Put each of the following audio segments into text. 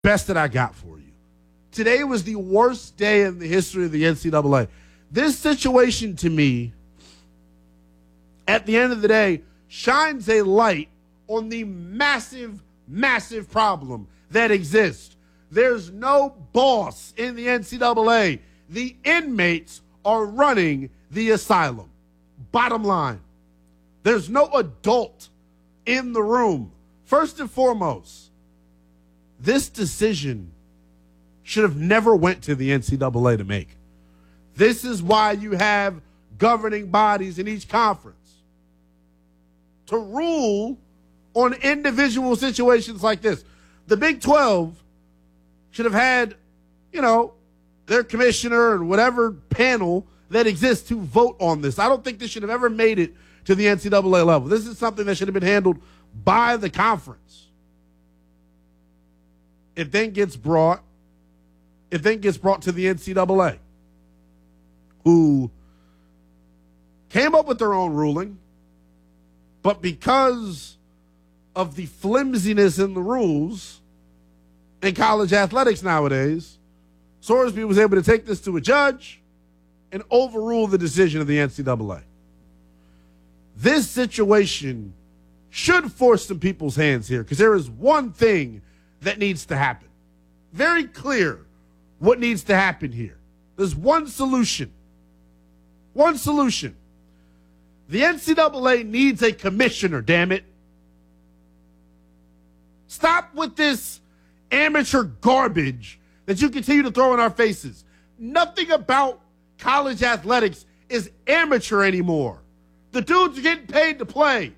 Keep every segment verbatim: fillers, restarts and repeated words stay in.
best that I got for you. Today was the worst day in the history of the N C double A. This situation, to me, at the end of the day, shines a light on the massive, massive problem that exists. There's no boss in the N C double A. The inmates are running the asylum. Bottom line, there's no adult in the room. First and foremost, this decision should have never went to the N C double A to make. This is why you have governing bodies in each conference to rule on individual situations like this. The Big twelve should have had, you know, their commissioner and whatever panel that exists to vote on this. I don't think this should have ever made it to the N C double A level. This is something that should have been handled by the conference. It then gets brought, it then gets brought to the N C double A, who came up with their own ruling, but because of the flimsiness in the rules in college athletics nowadays, Sorsby was able to take this to a judge and overrule the decision of the N C double A. This situation should force some people's hands here, because there is one thing that needs to happen. Very clear what needs to happen here. There's one solution. One solution. The N C double A needs a commissioner, damn it. Stop with this amateur garbage that you continue to throw in our faces. Nothing about college athletics is amateur anymore. The dudes are getting paid to play.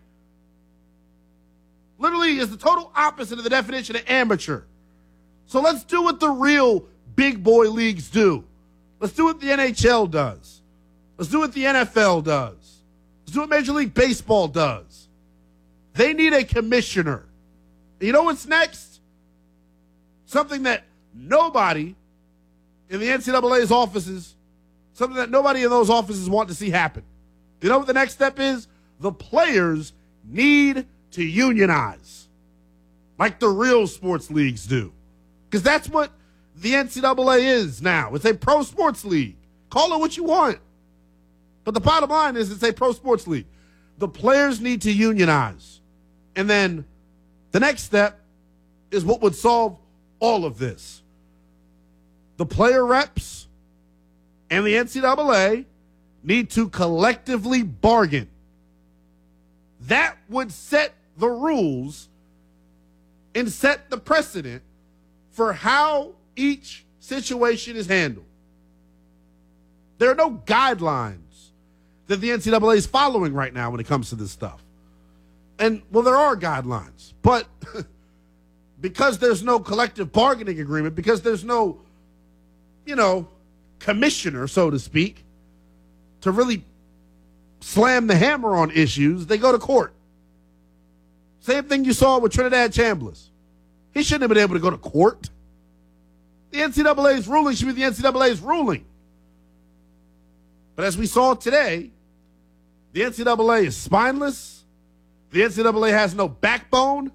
Literally is the total opposite of the definition of amateur. So let's do what the real big boy leagues do. Let's do what the N H L does. Let's do what the N F L does. Let's do what Major League Baseball does. They need a commissioner. And you know what's next? Something that nobody in the N C double A's offices, something that nobody in those offices want to see happen. You know what the next step is? The players need to unionize like the real sports leagues do. Because that's what the N C double A is now. It's a pro sports league. Call it what you want. But the bottom line is it's a pro sports league. The players need to unionize. And then the next step is what would solve all of this. The player reps and the N C double A need to collectively bargain. That would set the rules and set the precedent for how each situation is handled. There are no guidelines that the N C double A is following right now when it comes to this stuff. And, well, there are guidelines, but because there's no collective bargaining agreement, because there's no, you know, commissioner, so to speak, to really slam the hammer on issues, they go to court. Same thing you saw with Trinidad Chambliss. He shouldn't have been able to go to court. The N C double A's ruling should be the N C double A's ruling. But as we saw today, the N C double A is spineless. The N C double A has no backbone.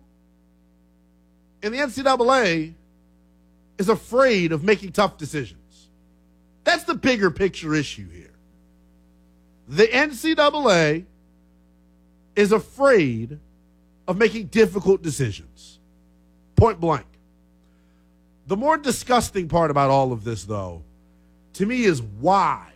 And the N C double A is afraid of making tough decisions. That's the bigger picture issue here. The N C double A is afraid of making difficult decisions. Point blank. The more disgusting part about all of this, though, to me, is why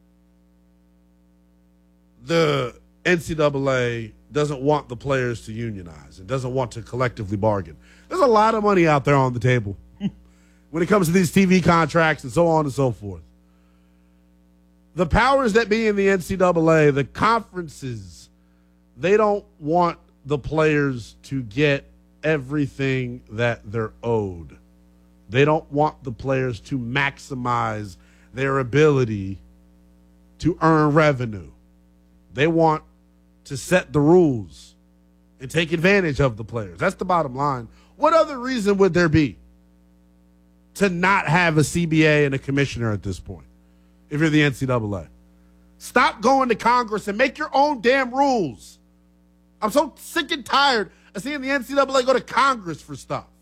the N C double A doesn't want the players to unionize and doesn't want to collectively bargain. There's a lot of money out there on the table when it comes to these T V contracts and so on and so forth. The powers that be in the N C double A, the conferences, they don't want the players to get everything that they're owed. They don't want the players to maximize their ability to earn revenue. They want to set the rules and take advantage of the players. That's the bottom line. What other reason would there be to not have a C B A and a commissioner at this point if you're the N C double A? Stop going to Congress and make your own damn rules. I'm so sick and tired of seeing the N C double A go to Congress for stuff.